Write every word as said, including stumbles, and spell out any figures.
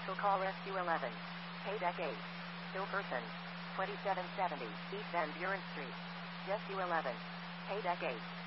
Special call Rescue eleven. Paydeck eight. Still person. twenty-seven seventy East Van Buren Street. Rescue eleven. Paydeck eight.